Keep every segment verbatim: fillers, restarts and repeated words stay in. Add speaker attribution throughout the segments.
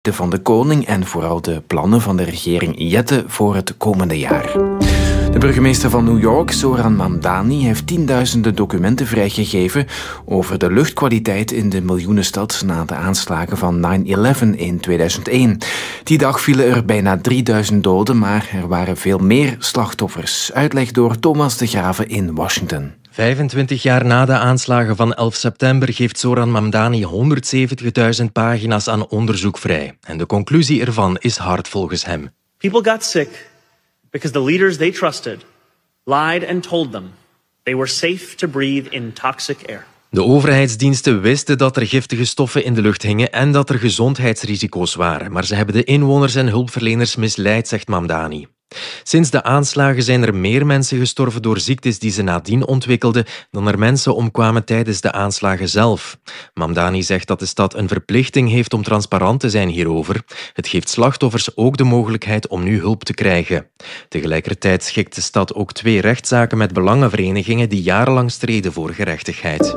Speaker 1: van de koning en vooral de plannen van de regering Jette voor het komende jaar. De burgemeester van New York, Zoran Mamdani, heeft tienduizenden documenten vrijgegeven over de luchtkwaliteit in de miljoenenstad na de aanslagen van nine eleven in tweeduizend één. Die dag vielen er bijna drieduizend doden, maar er waren veel meer slachtoffers. Uitleg door Thomas de Grave in Washington.
Speaker 2: vijfentwintig jaar na de aanslagen van elf september geeft Zoran Mamdani honderdzeventigduizend pagina's aan onderzoek vrij. En de conclusie ervan is hard volgens hem.
Speaker 3: People got sick because the leaders they trusted lied and told them they were safe to breathe in toxic air.
Speaker 2: De overheidsdiensten wisten dat er giftige stoffen in de lucht hingen en dat er gezondheidsrisico's waren. Maar ze hebben de inwoners en hulpverleners misleid, zegt Mamdani. Sinds de aanslagen zijn er meer mensen gestorven door ziektes die ze nadien ontwikkelden dan er mensen omkwamen tijdens de aanslagen zelf. Mamdani zegt dat de stad een verplichting heeft om transparant te zijn hierover. Het geeft slachtoffers ook de mogelijkheid om nu hulp te krijgen. Tegelijkertijd schikt de stad ook twee rechtszaken met belangenverenigingen die jarenlang streden voor gerechtigheid.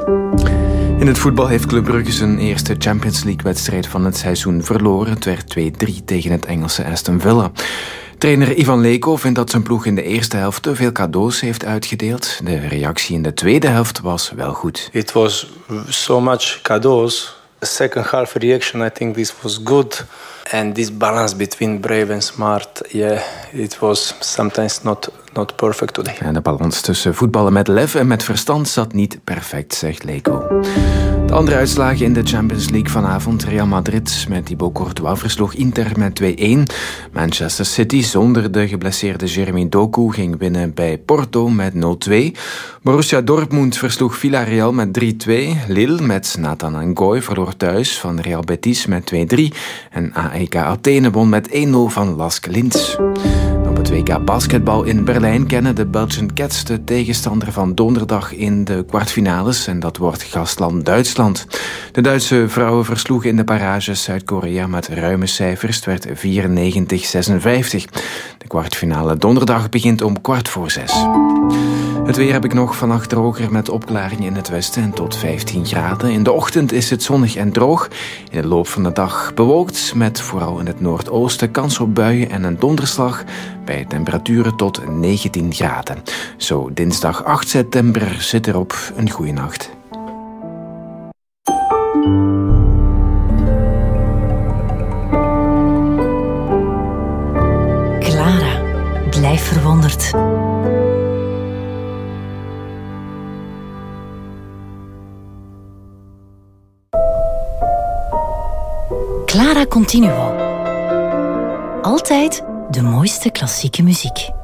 Speaker 1: In het voetbal heeft Club Brugge zijn eerste Champions League-wedstrijd van het seizoen verloren. Het werd twee drie tegen het Engelse Aston Villa. Trainer Ivan Leko vindt dat zijn ploeg in de eerste helft te veel cadeaus heeft uitgedeeld. De reactie in de tweede helft was wel goed.
Speaker 4: It was so much cadeaus. The second half reaction, I think this was good. And this balance between brave and smart, yeah, it was sometimes not, not perfect today.
Speaker 1: En de balans tussen voetballen met lef en met verstand zat niet perfect, zegt Leko. De andere uitslagen in de Champions League vanavond. Real Madrid met Thibaut Courtois versloeg Inter met twee een. Manchester City zonder de geblesseerde Jeremy Doku ging winnen bij Porto met nul twee. Borussia Dortmund versloeg Villarreal met drie twee. Lille met Nathan Ngoy verloor thuis van Real Betis met twee drie. En A E K Athene won met één nul van Lask Linz. Op het W K basketbal in Berlijn kennen de Belgian Cats de tegenstander van donderdag in de kwartfinales en dat wordt gastland Duitsland. De Duitse vrouwen versloegen in de barrages Zuid-Korea met ruime cijfers. Het werd vierennegentig zesenvijftig. De kwartfinale donderdag begint om kwart voor zes. Het weer heb ik nog, vannacht droger met opklaringen in het westen en tot vijftien graden. In de ochtend is het zonnig en droog. In de loop van de dag bewolkt met vooral in het noordoosten kans op buien en een donderslag bij temperaturen tot negentien graden. Zo dinsdag acht september zit erop. Een goeie nacht.
Speaker 5: Clara, blijf verwonderd. Clara Continuo. Altijd de mooiste klassieke muziek.